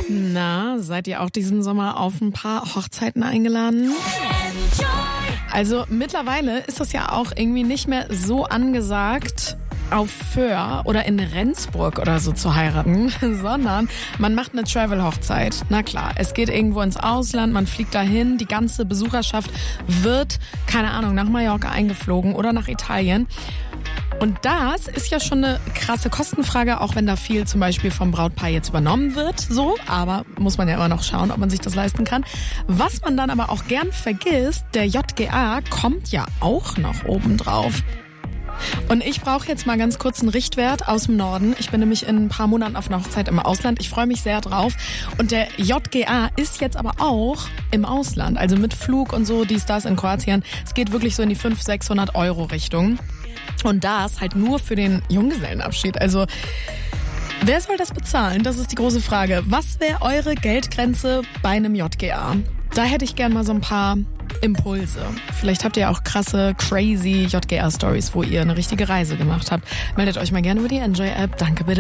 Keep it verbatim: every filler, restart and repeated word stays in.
Na, seid ihr auch diesen Sommer auf ein paar Hochzeiten eingeladen? Also mittlerweile ist das ja auch irgendwie nicht mehr so angesagt, auf Föhr oder in Rendsburg oder so zu heiraten, sondern man macht eine Travel-Hochzeit. Na klar, es geht irgendwo ins Ausland, man fliegt dahin, die ganze Besucherschaft wird, keine Ahnung, nach Mallorca eingeflogen oder nach Italien. Und das ist ja schon eine krasse Kostenfrage, auch wenn da viel zum Beispiel vom Brautpaar jetzt übernommen wird, so. Aber muss man ja immer noch schauen, ob man sich das leisten kann. Was man dann aber auch gern vergisst, der J G A kommt ja auch noch oben drauf. Und ich brauche jetzt mal ganz kurz einen Richtwert aus dem Norden. Ich bin nämlich in ein paar Monaten auf einer Hochzeit im Ausland. Ich freue mich sehr drauf. Und der J G A ist jetzt aber auch im Ausland. Also mit Flug und so, dies, das in Kroatien. Es geht wirklich so in die fünfhundert, sechshundert Euro Richtung. Und das halt nur für den Junggesellenabschied. Also wer soll das bezahlen? Das ist die große Frage. Was wäre eure Geldgrenze bei einem J G A? Da hätte ich gern mal so ein paar Impulse. Vielleicht habt ihr auch krasse, crazy J G A-Stories, wo ihr eine richtige Reise gemacht habt. Meldet euch mal gerne über die Enjoy-App. Danke bitte.